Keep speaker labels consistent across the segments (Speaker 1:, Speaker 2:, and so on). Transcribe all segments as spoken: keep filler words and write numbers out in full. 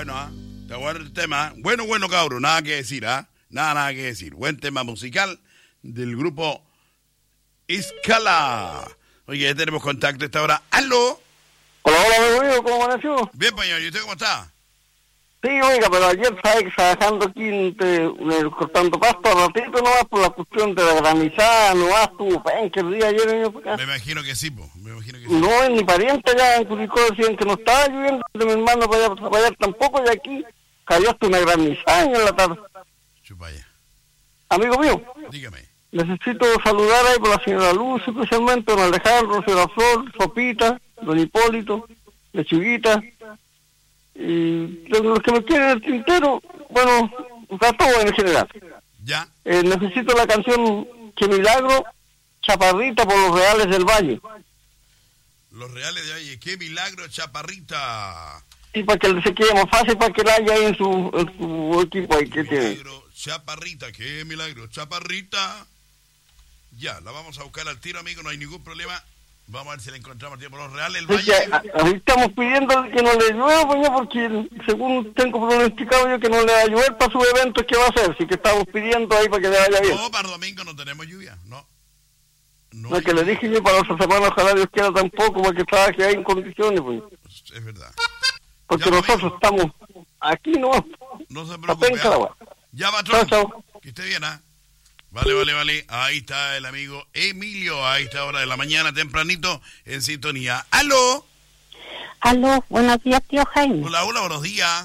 Speaker 1: bueno, ¿ah? ¿eh? Está bueno el tema. Bueno, bueno, cabro, nada que decir, ¿ah? ¿eh? Nada, nada que decir. Buen tema musical del grupo Escala. Oye, ya tenemos contacto a esta hora. ¡Aló!
Speaker 2: Hola, hola, amigo, ¿cómo amaneció?
Speaker 1: Bien, pañón, ¿y usted cómo está?
Speaker 2: Sí, oiga, pero ayer sabes que trabajando aquí entre, eh, cortando pasto a ratito nomás por la cuestión de la granizada, nomás estuvo penca el día ayer en mi casa.
Speaker 1: Me imagino que sí, po. Me imagino que sí.
Speaker 2: No, en mi pariente allá en Curicó decían que no estaba lloviendo, de mi hermano para allá, para allá tampoco, y aquí cayó hasta una granizada en la tarde.
Speaker 1: Chupaya.
Speaker 2: Amigo mío.
Speaker 1: Dígame.
Speaker 2: Necesito saludar ahí por la señora Luz, especialmente don Alejandro, señora Flor, Sopita, don Hipólito, Lechuguita, y los que me quieren el tintero, bueno, a todo en general.
Speaker 1: Ya.
Speaker 2: Eh, necesito la canción Que Milagro, Chaparrita por los Reales del Valle.
Speaker 1: Los Reales del Valle, qué milagro, Chaparrita.
Speaker 2: Y para que se quede más fácil para que la haya ahí en su, en su equipo ahí que tiene.
Speaker 1: Milagro, Chaparrita, qué milagro, Chaparrita. Ya, la vamos a buscar al tiro, amigo, no hay ningún problema. Vamos a ver si la encontramos tiempo. Los Reales del Valle.
Speaker 2: Ahí estamos pidiendo que no le llueva, pues, porque según tengo pronosticado yo que no le va a llover para sus eventos que va a hacer. Así que estamos pidiendo ahí para que le vaya bien.
Speaker 1: No, para domingo no tenemos lluvia, no.
Speaker 2: No, no que le dije yo para otra semana, ojalá Dios quiera tampoco, para que trabaje ahí en condiciones, pues.
Speaker 1: Es verdad.
Speaker 2: Porque
Speaker 1: ya,
Speaker 2: nosotros
Speaker 1: amigo.
Speaker 2: estamos aquí, ¿no?
Speaker 1: No se preocupe.
Speaker 2: Penca,
Speaker 1: ya, patrón.
Speaker 2: Chao, chao.
Speaker 1: Que esté bien, ¿ah? ¿eh? Vale, vale, vale. Ahí está el amigo Emilio, a esta hora de la mañana, tempranito, en sintonía. ¡Aló!
Speaker 3: Aló, buenos días, tío Jaime.
Speaker 1: Hola, hola, buenos días.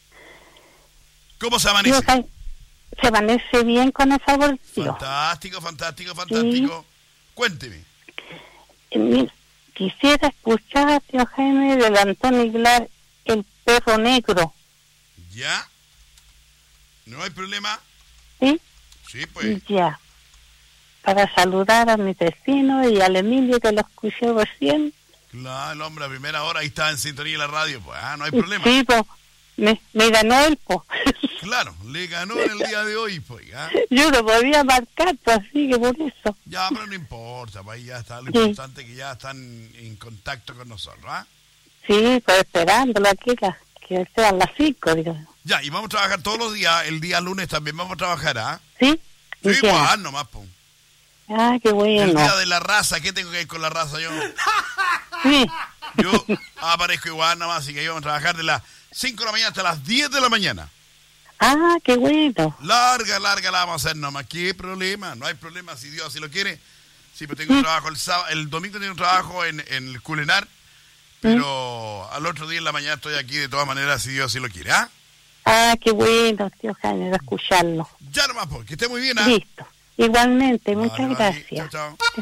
Speaker 1: ¿Cómo se amanece?
Speaker 3: Tío Jaime, se amanece bien con el favor, tío.
Speaker 1: Fantástico, fantástico, fantástico. Sí. Cuénteme.
Speaker 3: Mira, quisiera escuchar, tío Jaime, del Antonio Aguilar, El Perro Negro.
Speaker 1: ¿Ya? ¿No hay problema?
Speaker 3: Sí.
Speaker 1: Sí, pues.
Speaker 3: Ya. Para saludar a mis vecinos y al Emilio que lo escuché recién.
Speaker 1: Claro, el hombre a primera hora ahí está en sintonía de la radio, pues, ah, no hay problema.
Speaker 3: Sí, pues, me, me ganó él, pues.
Speaker 1: Claro, le ganó en el día de hoy, pues, ¿ah?
Speaker 3: Yo lo podía marcar, pues, así que por eso.
Speaker 1: Ya, pero no importa, pues ahí ya está, lo
Speaker 3: sí.
Speaker 1: importante es que ya están en contacto con nosotros, ¿ah?
Speaker 3: Sí, pues esperándolo aquí, la, que sean las cinco, digo.
Speaker 1: Ya, y vamos a trabajar todos los días, el día lunes también vamos a trabajar, ¿ah?
Speaker 3: Sí.
Speaker 1: Sí, igual, nomás, pues.
Speaker 3: Ah, qué bueno.
Speaker 1: El día de la raza, ¿qué tengo que ver con la raza yo?
Speaker 3: Sí.
Speaker 1: Yo aparezco igual nomás, así que ahí vamos a trabajar de las cinco de la mañana hasta las diez de la mañana.
Speaker 3: Ah, qué bueno.
Speaker 1: Larga, larga la vamos a hacer nomás. ¿Qué problema? No hay problema, si Dios así lo quiere. Sí, pero tengo un trabajo el sábado, el domingo tengo un trabajo en, en el Culinar, pero ¿Mm? al otro día en la mañana estoy aquí de todas maneras, si Dios así lo quiere, ¿ah?
Speaker 3: Ah, qué bueno, tío Jaime, de escucharlo.
Speaker 1: Ya nomás, porque esté muy bien, ¿ah?
Speaker 3: Listo. Igualmente,
Speaker 1: vale,
Speaker 3: muchas
Speaker 1: vale.
Speaker 3: gracias.
Speaker 1: Chao, chao.